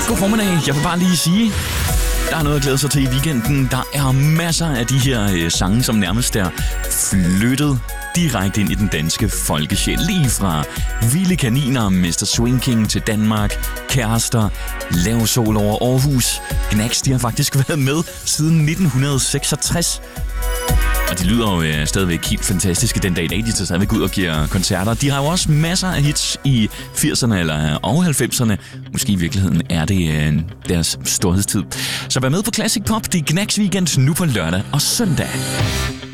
God formiddag. Jeg vil bare lige sige, der er noget at glæde sig til i weekenden. Der er masser af de her sange, som nærmest er flyttet direkte ind i den danske folkesjæl. Lige fra Vilde Kaniner, Mr. Swing King til Danmark, Kærester, Lav Sol over Aarhus. Gnags, de har faktisk været med siden 1966. Og de lyder jo stadigvæk helt fantastiske den dag i dag. De tager stadigvæk ud og giver koncerter. De har jo også masser af hits i 80'erne og 90'erne. Måske i virkeligheden er det deres storhedstid. Så vær med på Classic Pop. Det er Gnags Weekend nu på lørdag og søndag.